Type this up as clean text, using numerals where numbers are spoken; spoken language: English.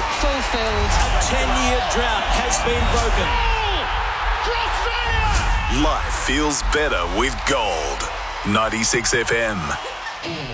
fulfilled. A 10-year drought has been broken. Life feels better with gold. 96 FM.